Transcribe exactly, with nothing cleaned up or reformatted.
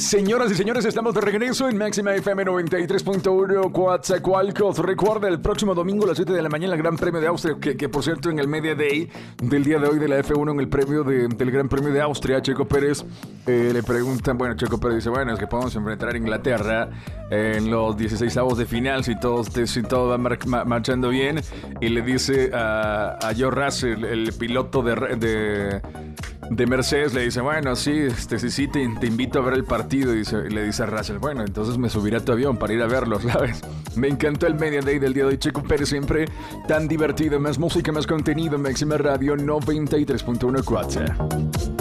Señoras y señores, estamos de regreso en Máxima F M noventa y tres punto uno Coatzacoalcos. Recuerda, el próximo domingo a las siete de la mañana el Gran Premio de Austria, que, que por cierto en el Media Day del día de hoy de la F uno, en el premio de, del Gran Premio de Austria, Checo Pérez eh, le preguntan, bueno, Checo Pérez dice, bueno, es que podemos enfrentar a Inglaterra en los dieciseisavos de final si todo, si todo va mar, ma, marchando bien, y le dice a, a George Russell, el piloto de... de de Mercedes, le dice, bueno, sí, este, sí, sí, te, te invito a ver el partido. Y, dice, y le dice a Russell, bueno, entonces me subiré a tu avión para ir a verlo, ¿sabes? Me encantó el Media Day del día de hoy. Checo Pérez siempre tan divertido. Más música, más contenido. Máxima Radio noventa y tres punto uno Cuatza.